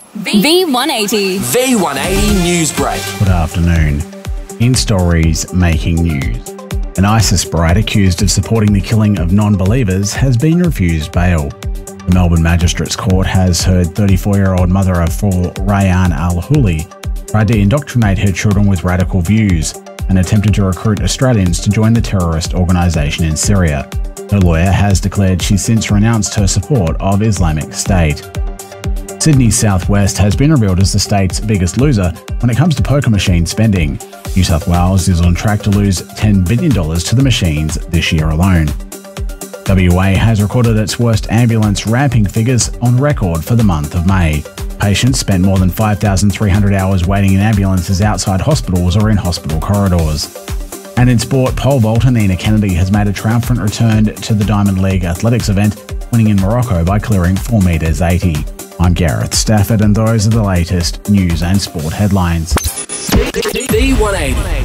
V180. V180 News Break. Good afternoon. In stories making news. An ISIS bride accused of supporting the killing of non-believers has been refused bail. The Melbourne Magistrates Court has heard 34-year-old mother of four Rayyan Al-Huli tried to indoctrinate her children with radical views and attempted to recruit Australians to join the terrorist organisation in Syria. Her lawyer has declared she's since renounced her support of Islamic State. Sydney's Southwest has been revealed as the state's biggest loser when it comes to poker machine spending. New South Wales is on track to lose $10 billion to the machines this year alone. WA has recorded its worst ambulance ramping figures on record for the month of May. Patients spent more than 5,300 hours waiting in ambulances outside hospitals or in hospital corridors. And in sport, pole vaulter Nina Kennedy has made a triumphant return to the Diamond League athletics event, winning in Morocco by clearing 4 metres 80. I'm Gareth Stafford, and those are the latest news and sport headlines. V180.